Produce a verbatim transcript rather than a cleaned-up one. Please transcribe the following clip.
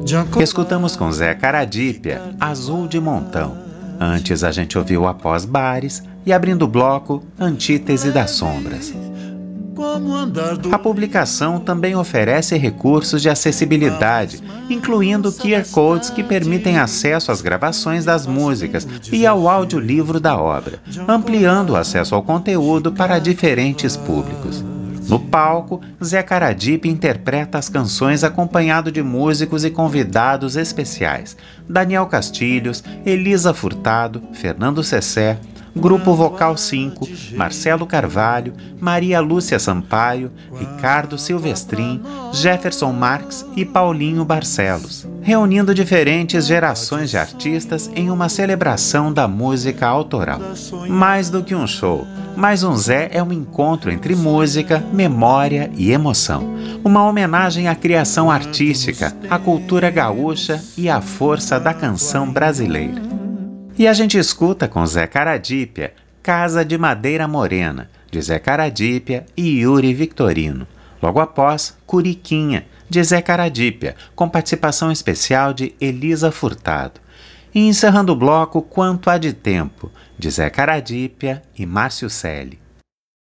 Escutamos com Zé Caradípia, Azul de Montão. Antes a gente ouviu Após Bares e, abrindo o bloco, Antítese das Sombras. A publicação também oferece recursos de acessibilidade, incluindo Q R Codes que permitem acesso às gravações das músicas e ao audiolivro da obra, ampliando o acesso ao conteúdo para diferentes públicos. No palco, Zé Caradípia interpreta as canções acompanhado de músicos e convidados especiais: Daniel Castilhos, Elisa Furtado, Fernando Sessé, Grupo Vocal cinco, Marcelo Carvalho, Maria Lúcia Sampaio, Ricardo Silvestrin, Jefferson Marques e Paulinho Barcelos, reunindo diferentes gerações de artistas em uma celebração da música autoral. Mais do que um show, Mais um Zé é um encontro entre música, memória e emoção. Uma homenagem à criação artística, à cultura gaúcha e à força da canção brasileira. E a gente escuta com Zé Caradípia, Casa de Madeira Morena, de Zé Caradípia e Yuri Victorino. Logo após, Curiquinha, de Zé Caradípia, com participação especial de Elisa Furtado. E encerrando o bloco, Quanto Há de Tempo, de Zé Caradípia e Márcio Selle.